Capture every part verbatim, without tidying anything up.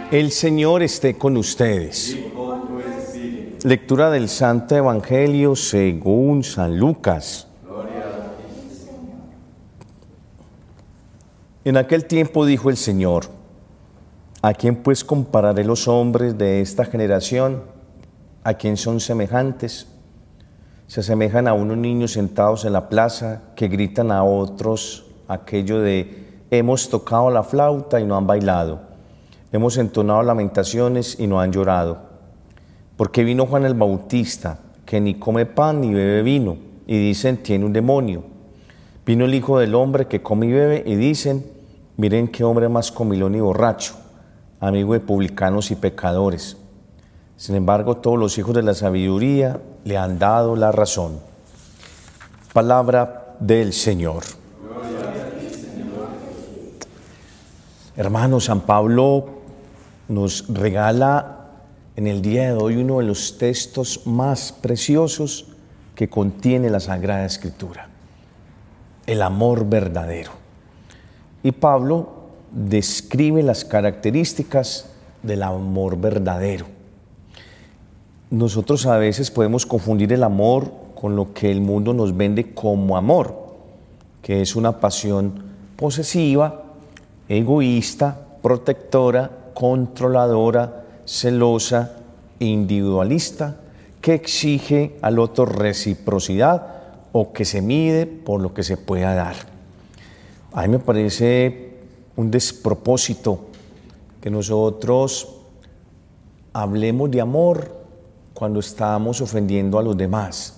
El Señor esté con ustedes. Lectura del Santo Evangelio según San Lucas. En aquel tiempo dijo el Señor: ¿a quién pues compararé los hombres de esta generación? ¿A quién son semejantes? Se asemejan a unos niños sentados en la plaza que gritan a otros aquello de: hemos tocado la flauta y no han bailado, hemos entonado lamentaciones y no han llorado. Porque vino Juan el Bautista, que ni come pan ni bebe vino, y dicen: tiene un demonio. Vino el Hijo del Hombre, que come y bebe, y dicen: miren qué hombre más comilón y borracho, amigo de publicanos y pecadores. Sin embargo, todos los hijos de la sabiduría le han dado la razón. Palabra del Señor. Hermanos, San Pablo nos regala en el día de hoy uno de los textos más preciosos que contiene la Sagrada Escritura: el amor verdadero. Y Pablo describe las características del amor verdadero. Nosotros a veces podemos confundir el amor con lo que el mundo nos vende como amor, que es una pasión posesiva, egoísta, protectora, controladora, celosa, individualista, que exige al otro reciprocidad o que se mide por lo que se pueda dar. A mí me parece un despropósito que nosotros hablemos de amor cuando estamos ofendiendo a los demás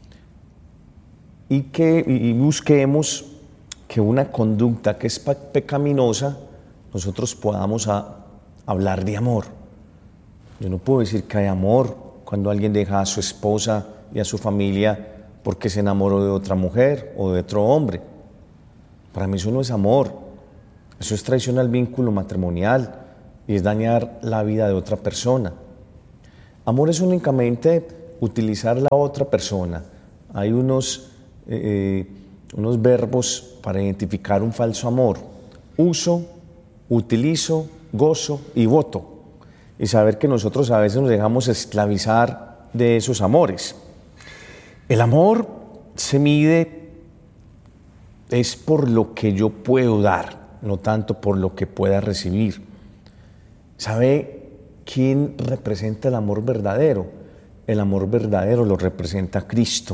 y que y busquemos que una conducta que es pecaminosa nosotros podamos a, hablar de amor. Yo no puedo decir que hay amor cuando alguien deja a su esposa y a su familia porque se enamoró de otra mujer o de otro hombre. Para mí eso no es amor, eso es traición al vínculo matrimonial y es dañar la vida de otra persona. Amor es únicamente utilizar la otra persona. Hay unos, eh, unos verbos para identificar un falso amor: uso, utilizo, gozo y voto. Y saber que nosotros a veces nos dejamos esclavizar de esos amores. El amor se mide es por lo que yo puedo dar, no tanto por lo que pueda recibir. ¿Sabe quién representa el amor verdadero? El amor verdadero lo representa Cristo.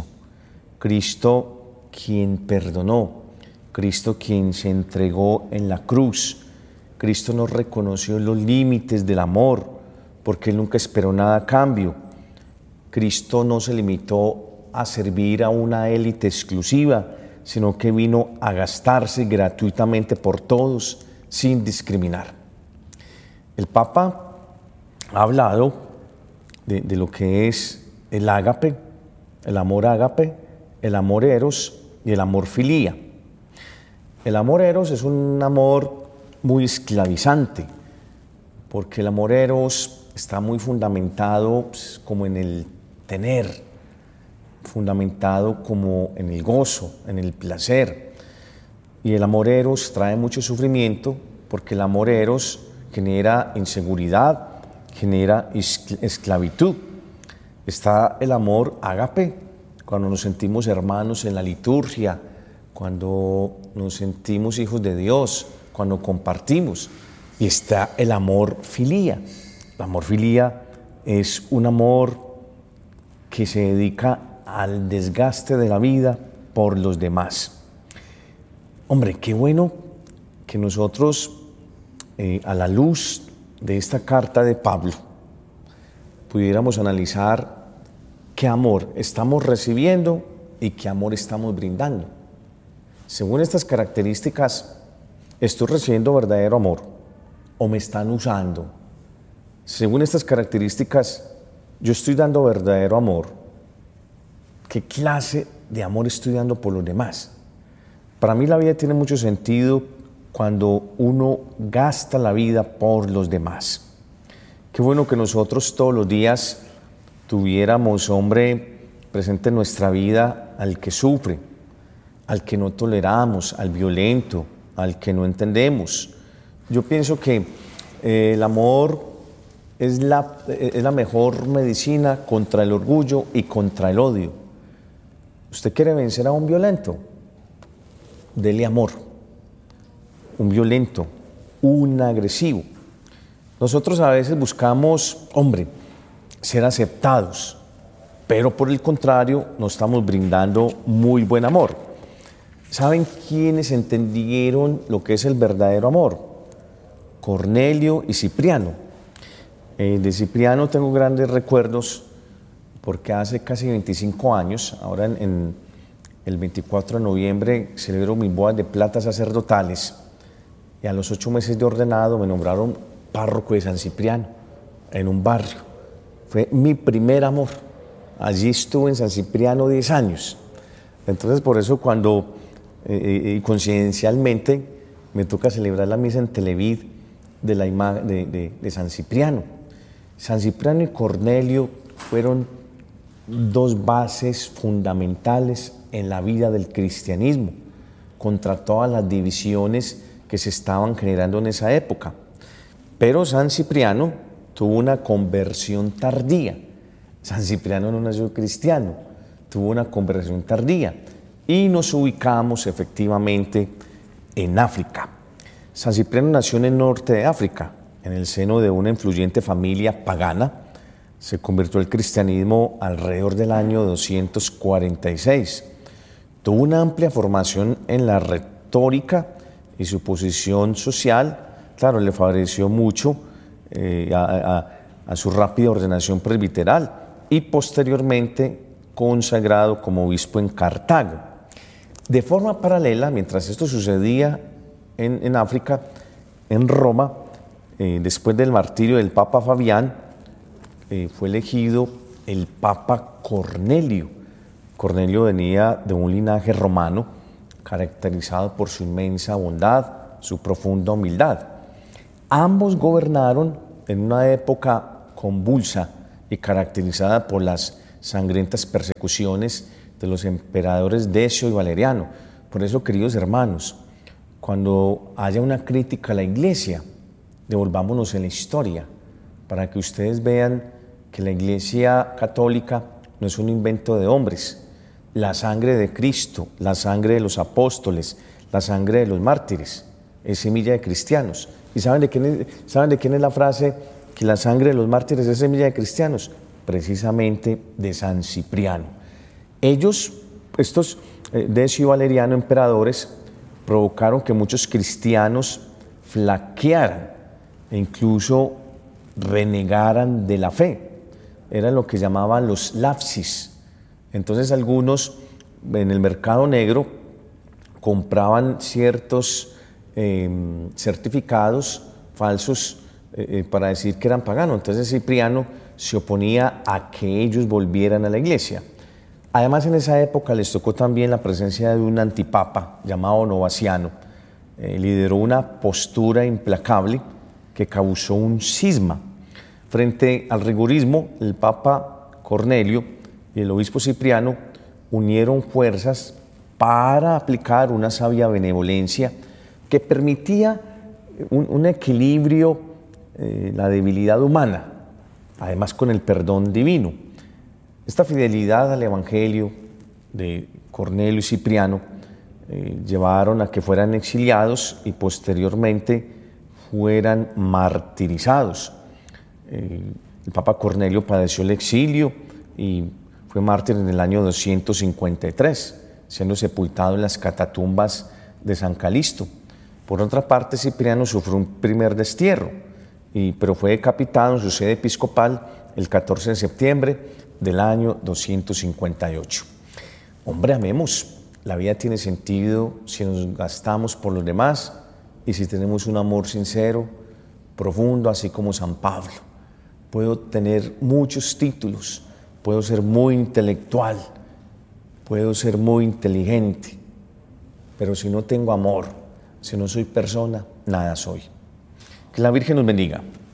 Cristo quien perdonó, Cristo quien se entregó en la cruz. Cristo nos reconoció los límites del amor porque Él nunca esperó nada a cambio. Cristo no se limitó a servir a una élite exclusiva, sino que vino a gastarse gratuitamente por todos sin discriminar. El Papa ha hablado de, de lo que es el ágape, el amor ágape, el amor eros y el amor filía. El amor eros es un amor muy esclavizante, porque el amor eros está muy fundamentado pues, como en el tener, fundamentado como en el gozo, en el placer. Y el amor eros trae mucho sufrimiento, porque el amor eros genera inseguridad, genera esclavitud. Está el amor ágape, cuando nos sentimos hermanos en la liturgia, cuando nos sentimos hijos de Dios, cuando compartimos. Y está el amor filía. El amor filía es un amor que se dedica al desgaste de la vida por los demás. Hombre, qué bueno que nosotros, eh, a la luz de esta carta de Pablo, pudiéramos analizar qué amor estamos recibiendo y qué amor estamos brindando. Según estas características, ¿estoy recibiendo verdadero amor o me están usando? Según estas características, ¿yo estoy dando verdadero amor? ¿Qué clase de amor estoy dando por los demás? Para mí la vida tiene mucho sentido cuando uno gasta la vida por los demás. Qué bueno que nosotros todos los días tuviéramos, hombre, presente en nuestra vida al que sufre, al que no toleramos, al violento, al que no entendemos. Yo pienso que Eh, el amor es la, es la mejor medicina contra el orgullo y contra el odio. ¿Usted quiere vencer a un violento? Dele amor. Un violento, un agresivo. Nosotros a veces buscamos, hombre, ser aceptados, pero por el contrario no estamos brindando muy buen amor. ¿Saben quiénes entendieron lo que es el verdadero amor? Cornelio y Cipriano. Eh, de Cipriano tengo grandes recuerdos porque hace casi veinticinco años, ahora en, en el veinticuatro de noviembre, celebro mis bodas de plata sacerdotales y a los ocho meses de ordenado me nombraron párroco de San Cipriano en un barrio. Fue mi primer amor. Allí estuve en San Cipriano diez años. Entonces, por eso cuando eh, eh, coincidencialmente me toca celebrar la misa en Televid de, la ima- de, de, de San Cipriano. San Cipriano y Cornelio fueron dos bases fundamentales en la vida del cristianismo, contra todas las divisiones que se estaban generando en esa época. Pero San Cipriano tuvo una conversión tardía. San Cipriano no nació cristiano, tuvo una conversión tardía y nos ubicamos efectivamente en África. San Cipriano nació en el norte de África, en el seno de una influyente familia pagana. Se convirtió al cristianismo alrededor del año doscientos cuarenta y seis. Tuvo una amplia formación en la retórica y su posición social, claro, le favoreció mucho eh, a, a, a su rápida ordenación presbiteral y posteriormente consagrado como obispo en Cartago. De forma paralela, mientras esto sucedía en, en África, en Roma, eh, después del martirio del Papa Fabián, eh, fue elegido el Papa Cornelio. Cornelio venía de un linaje romano caracterizado por su inmensa bondad, su profunda humildad. Ambos gobernaron en una época convulsa y caracterizada por las sangrientas persecuciones de los emperadores Decio y Valeriano. Por eso, queridos hermanos, cuando haya una crítica a la Iglesia, devolvámonos en la historia, para que ustedes vean que la Iglesia católica no es un invento de hombres. La sangre de Cristo, la sangre de los apóstoles, la sangre de los mártires, es semilla de cristianos. ¿Y saben de quién es, saben de quién es la frase que la sangre de los mártires es semilla de cristianos? Precisamente de San Cipriano. Ellos, estos eh, Decio y Valeriano, emperadores, provocaron que muchos cristianos flaquearan e incluso renegaran de la fe. Eran lo que llamaban los lapsis. Entonces algunos en el mercado negro compraban ciertos eh, certificados falsos eh, para decir que eran paganos. Entonces Cipriano se oponía a que ellos volvieran a la iglesia. Además, en esa época les tocó también la presencia de un antipapa llamado Novaciano. Eh, lideró una postura implacable que causó un cisma. Frente al rigorismo, el Papa Cornelio y el obispo Cipriano unieron fuerzas para aplicar una sabia benevolencia que permitía un, un equilibrio, eh, la debilidad humana, además con el perdón divino. Esta fidelidad al Evangelio de Cornelio y Cipriano eh, llevaron a que fueran exiliados y posteriormente fueran martirizados. Eh, el Papa Cornelio padeció el exilio y fue mártir en el año doscientos cincuenta y tres, siendo sepultado en las catatumbas de San Calixto. Por otra parte, Cipriano sufrió un primer destierro, y, pero fue decapitado en su sede episcopal el catorce de septiembre del año doscientos cincuenta y ocho. Hombre, amemos. La vida tiene sentido si nos gastamos por los demás y si tenemos un amor sincero, profundo, así como San Pablo. Puedo tener muchos títulos, puedo ser muy intelectual, puedo ser muy inteligente, pero si no tengo amor, si no soy persona, nada soy. Que la Virgen nos bendiga.